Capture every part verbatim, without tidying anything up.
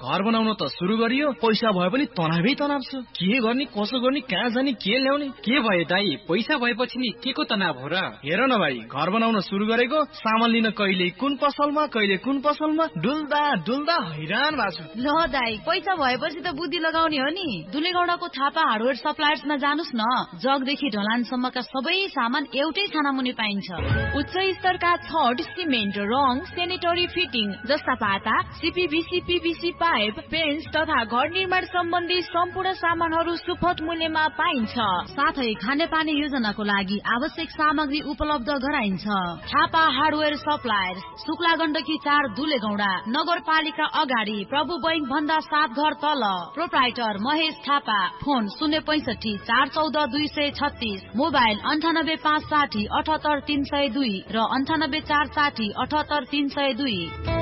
घर बनाउन त सुरु गरियो, पैसा भए पनि तनावै तनाव छ। के गर्ने, कसो गर्ने, कहाँ जाने, के ल्याउने? के भयो दाइ, पैसा भएपछि नि के को तनाव हो र? हेर न भाइ, घर बनाउन सुरु गरेको, सामान लिन कहिले कुन पसलमा कहिले कुन पसलमा डुल्दा डुल्दा हैरान भएको छु। ल दाइ, पैसा भएपछि त बुद्धि लगाउने हो नि। दुलेगौडाको थापा हार्डवेयर सप्लायर्समा जानुस् न। जगदेखि ढलानसम्मका सबै सामान एउटै छानामुनि पाइन्छ। उच्च स्तरका छड, सिमेन्ट, रङ, सेनेटरी फिटिङ जस्ता पाता, सीपीभीसी, पीवीसी पाइप, पेन्ट्स तथा घर निर्माण सम्बन्धी सम्पूर्ण सामानहरू सुपथ मूल्यमा पाइन्छ। साथै खानेपानी योजनाको लागि आवश्यक सामग्री उपलब्ध गराइन्छ। थापा हार्डवेयर सप्लायर्स, शुक्ला गण्डकी चार, दुलेगौडा, नगरपालिका अगाडि, प्रभु बैंक भन्दा सात घर तल। प्रोप्राइटर महेश थापा। फोन शून्य पैसठी चार चौध दुई सय छत्तीस, मोबाइल अन्ठानब्बे पाँच साठी अठहत्तर तीन सय दुई र अन्ठानब्बे चार साठी अठहत्तर तीन सय दुई।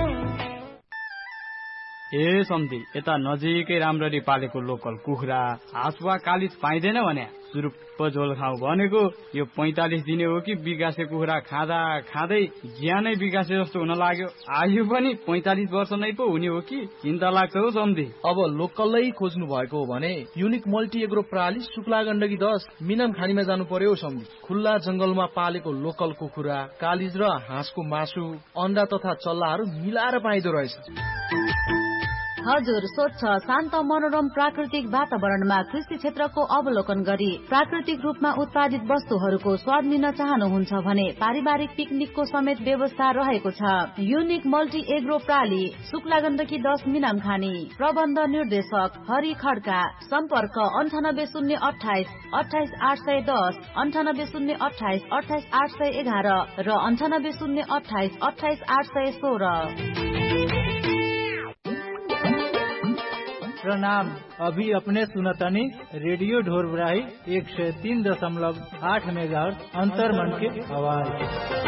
ए सम्धी, यता नजिकै राम्ररी पालेको लोकल कुखुरा, हाँस वा कालिज पाइँदैन भने सुरुप्प झोल खाऊ भनेको यो पैंतालिस दिने हो कि बिगासे कुखुरा खाँदा खाँदै ज्यानै बिगासे जस्तो हुन लाग्यो। आयु पनि पैंतालिस वर्ष नै पो हुने हो कि चिन्ता लाग्छ हौ सम्धी। अब लोकलै खोज्नु भएको हो भने unique multi agro प्राली, Shukla Gandaki दस, मिनाम खानीमा जानु पर्यो सम्धी। खुल्ला जंगलमा पालेको लोकल कुखुरा, कालिज र हाँसको मासु, अन्डा तथा चल्लाहरू मिलाएर पाइदो रहेछ। हजुर, स्वच्छ शान्त मनोरम प्राकृतिक वातावरणमा कृषि क्षेत्रको अवलोकन गरी प्राकृतिक रूपमा उत्पादित वस्तुहरूको स्वाद लिन चाहनुहुन्छ भने पारिवारिक पिकनिकको समेत व्यवस्था रहेको छ। Unique multi agro प्राली, Shukla Gandaki दस, मिनाम खानी। प्रबन्ध निर्देशक हरि खड्का। सम्पर्क अन्ठानब्बे शून्य अठाइस अठाइस आठ सय दस, अन्ठानब्बे शून्य अठाइस अठाइस आठ सय एघार र अन्ठानब्बे शून्य अठाइस अठाइस आठ सय सोह्र। प्रणाम, अभी अपने सुनतनी रेडियो ढोरबराही एक सौ तीन दशमलव आठ मेगाहर्ट्ज अंतर्मन के आवाज।